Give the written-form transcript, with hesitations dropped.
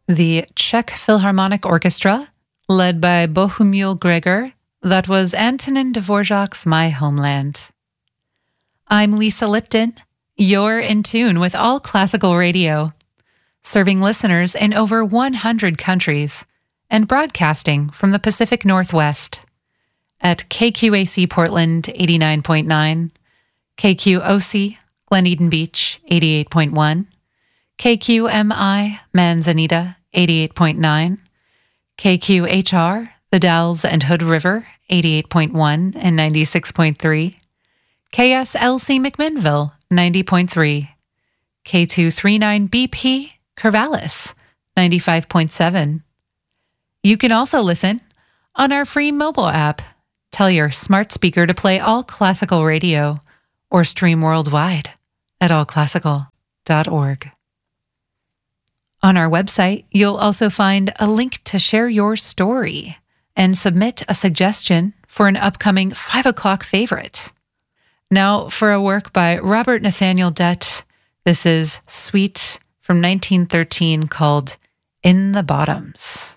The Czech Philharmonic Orchestra, led by Bohumil Gregor, that was Antonin Dvorak's My Homeland. I'm Lisa Lipton. You're in tune with All Classical Radio, serving listeners in over 100 countries and broadcasting from the Pacific Northwest at KQAC Portland 89.9, KQOC Glen Beach 88.1, KQMI Manzanita 88.9, KQHR The Dalles and Hood River 88.1 and 96.3, KSLC McMinnville 90.3, K239BP Corvallis 95.7. You can also listen on our free mobile app. Tell your smart speaker to play All Classical Radio or stream worldwide at allclassical.org. On our website, you'll also find a link to share your story and submit a suggestion for an upcoming 5 o'clock favorite. Now, for a work by Robert Nathaniel Dett, this is Suite from 1913 called In the Bottoms.